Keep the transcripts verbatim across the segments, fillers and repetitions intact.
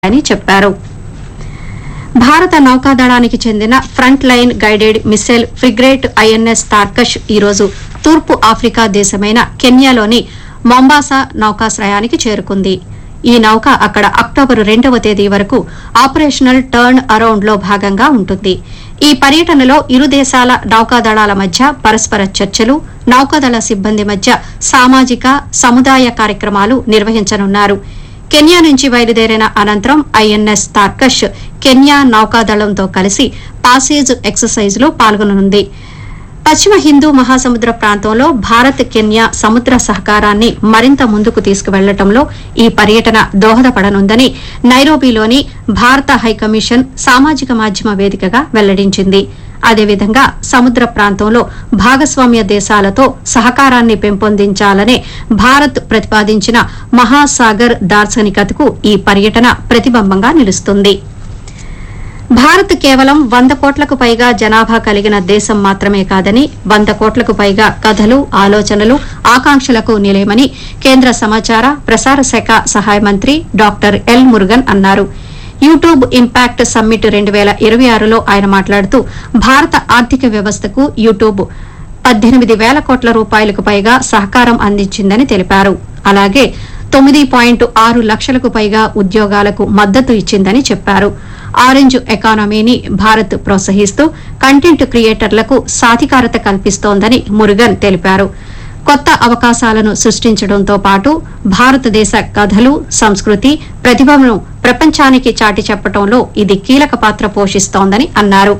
అని చెప్పారు. భారత నౌకాదళానికి చెందిన front line guided missile frigate INS Tarkash ఈరోజు తూర్పు ఆఫ్రికా దేశమైన కెన్యాలోని మొంబాసా నౌకాశ్రయానికి చేరుకుంది. ఈ నౌక అక్కడ అక్టోబరు రెండవ తేదీ వరకు ఆపరేషనల్ టర్న్ అరౌండ్ లో భాగంగా ఉంటుంది. ఈ పర్యటనలో ఇరు దేశాల నౌకాదళాల మధ్య పరస్పర చర్చలు, నౌకాదళ సిబ్బంది మధ్య సామాజిక సముదాయ కార్యక్రమాలు నిర్వహించనున్నారు. కెన్యా నుంచి బయలుదేరిన అనంతరం ఐఎన్ఎస్ తార్కష్ కెన్యా నౌకాదళంతో కలిసి పాసేజ్ ఎక్సర్సైజ్ లో పాల్గొననుంది. పశ్చిమ హిందూ మహాసముద్ర ప్రాంతంలో భారత్ కెన్యా సముద్ర సహకారాన్ని మరింత ముందుకు తీసుకువెళ్లడంలో ఈ పర్యటన దోహదపడనుందని నైరోబీలోని భారత హైకమిషన్ సామాజిక మాధ్యమ వేదికగా వెల్లడించింది. అదేవిధంగా సముద్ర ప్రాంతంలో భాగస్వామ్య దేశాలతో సహకారాన్ని పెంపొందించాలనే భారత్ ప్రతిపాదించిన మహాసాగర్ దార్శనికతకు ఈ పర్యటన ప్రతిబింబంగా నిలుస్తుంది. భారత్ కేవలం వంద కోట్లకు పైగా జనాభా కలిగిన దేశం మాత్రమే కాదని, వంద కోట్లకు పైగా కథలు, ఆలోచనలు, ఆకాంక్షలకు నిలయమని కేంద్ర సమాచార ప్రసార శాఖ సహాయ మంత్రి డాక్టర్ ఎల్ మురుగన్ అన్నారు. యూట్యూబ్ ఇంపాక్ట్ సమ్మిట్ రెండు పేల ఇరవై ఆరులో ఆయన మాట్లాడుతూ భారత ఆర్థిక వ్యవస్థకు యూట్యూబ్ పద్దెనిమిది పేల కోట్ల రూపాయలకు పైగా సహకారం అందించిందని తెలిపారు. అలాగే తొమ్మిది పాయింట్ ఆరు లక్షలకు పైగా ఉద్యోగాలకు మద్దతు ఇచ్చిందని చెప్పారు. ఆరెంజ్ ఎకానమీని భారత్ ప్రోత్సహిస్తూ కంటెంట్ క్రియేటర్లకు సాధికారత కల్పిస్తోందని మురుగన్ తెలిపారు. కొత్త అవకాశాలను సృష్టించడంతో పాటు భారతదేశ కథలు, సంస్కృతి, ప్రతిభను ప్రపంచానికి చాటి చెప్పడంలో ఇది కీలక పాత్ర పోషిస్తోందని అన్నారు.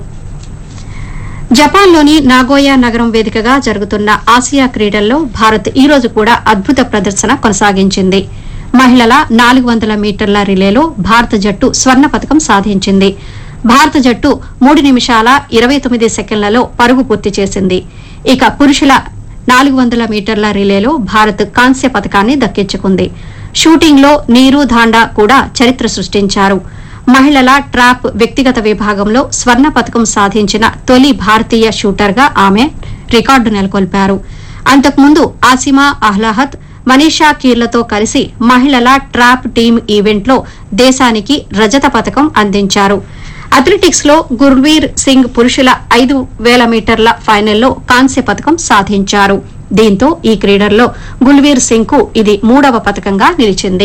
జపాన్లోని నాగోయా నగరం వేదికగా జరుగుతున్న ఆసియా క్రీడల్లో భారత్ ఈ రోజు కూడా అద్భుత ప్రదర్శన కొనసాగించింది. మహిళల నాలుగు వందల మీటర్ల రిలేలో భారత జట్టు స్వర్ణ పతకం సాధించింది. భారత జట్టు మూడు నిమిషాల ఇరవై తొమ్మిది సెకండ్లలో పరుగు పూర్తి చేసింది. ఇక పురుషుల నాలుగు వందల మీటర్ల రిలేలో భారత్ కాంస్య పతకాన్ని దక్కించుకుంది. షూటింగ్లో నీరు ధాండా కూడా చరిత్ర సృష్టించారు. మహిళల ట్రాప్ వ్యక్తిగత విభాగంలో స్వర్ణ పతకం సాధించిన తొలి భారతీయ షూటర్గా ఆమె రికార్డు నెలకొల్పారు. అంతకుముందు ఆసిమా అహ్లాహత్, మనీషా కీర్లతో కలిసి మహిళల ట్రాప్ టీమ్ ఈవెంట్లో దేశానికి రజత పతకం అందించారు. అథ్లెటిక్స్ లో గుర్వీర్ సింగ్ పురుషుల ఐదు వేల మీటర్ల ఫైనల్లో కాంస్య పతకం సాధించారు. దీంతో ఈ క్రీడల్లో గుల్వీర్ సింగ్ కు ఇది మూడవ పతకంగా నిలిచింది.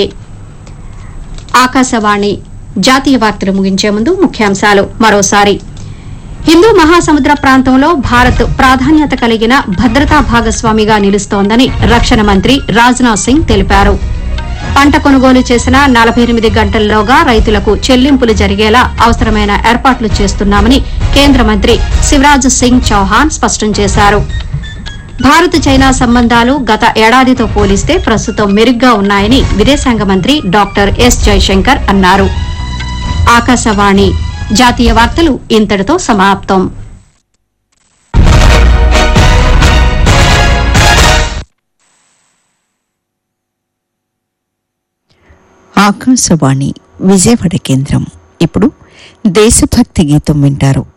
ఆకాశవాణి జాతీయ వార్తలు ముగించే ముందు ముఖ్యాంశాలు మరోసారి. హిందూ మహాసముద్ర ప్రాంతంలో భారత్ ప్రాధాన్యత కలిగిన భద్రతా భాగస్వామిగా నిలుస్తోందని రక్షణ మంత్రి రాజ్నాథ్ సింగ్ తెలిపారు. పంట కొనుగోలు చేసిన నలభై ఎనిమిది గంటల్లోగా రైతులకు చెల్లింపులు జరిగేలా అవసరమైన ఏర్పాట్లు చేస్తున్నామని కేంద్ర మంత్రి శివరాజ్ సింగ్ చౌహాన్ స్పష్టం చేశారు. భారత్ చైనా సంబంధాలు గత ఏడాదితో పోలిస్తే ప్రస్తుతం మెరుగ్గా ఉన్నాయని విదేశాంగ మంత్రి డాక్టర్ ఎస్ జైశంకర్ అన్నారు. ఆకాశవాణి జాతీయ వార్తలు ఇంతటితో సమాప్తం. ఆకాశవాణి విజయవాడ కేంద్రం. ఇప్పుడు దేశభక్తి గీతం వింటారు.